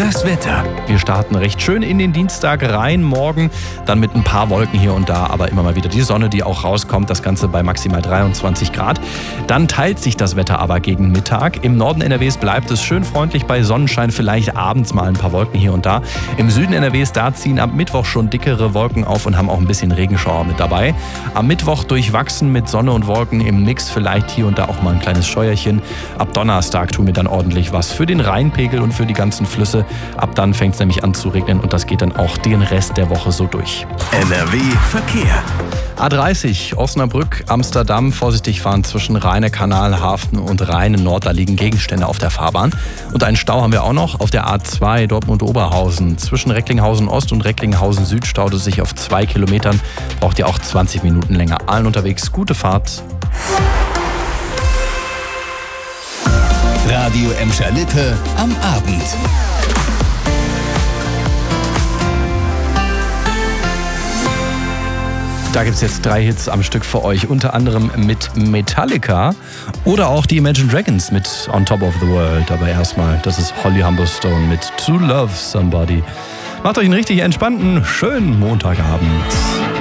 Das Wetter. Wir starten recht schön in den Dienstag rein. Morgen dann mit ein paar Wolken hier und da, aber immer mal wieder die Sonne, die auch rauskommt. Das Ganze bei maximal 23 Grad. Dann teilt sich das Wetter aber gegen Mittag. Im Norden NRWs bleibt es schön freundlich bei Sonnenschein. Vielleicht abends mal ein paar Wolken hier und da. Im Süden NRWs, da ziehen ab Mittwoch schon dickere Wolken auf und haben auch ein bisschen Regenschauer mit dabei. Am Mittwoch durchwachsen mit Sonne und Wolken im Mix. Vielleicht hier und da auch mal ein kleines Scheuerchen. Ab Donnerstag tun wir dann ordentlich was für den Rheinpegel und für die ganzen Flüsse. Ab dann fängt es nämlich an zu regnen und das geht dann auch den Rest der Woche so durch. NRW Verkehr. A30 Osnabrück, Amsterdam, vorsichtig fahren zwischen Rheine-Kanal, Hafen und Rheine-Nord. Da liegen Gegenstände auf der Fahrbahn. Und einen Stau haben wir auch noch auf der A2 Dortmund-Oberhausen. Zwischen Recklinghausen Ost und Recklinghausen Süd staut es sich auf 2 Kilometern. Braucht ihr auch 20 Minuten länger. Allen unterwegs gute Fahrt. Radio Emscher-Lippe am Abend. Da gibt es jetzt 3 Hits am Stück für euch, unter anderem mit Metallica oder auch die Imagine Dragons mit On Top of the World. Aber erstmal, das ist Holly Humberstone mit To Love Somebody. Macht euch einen richtig entspannten, schönen Montagabend.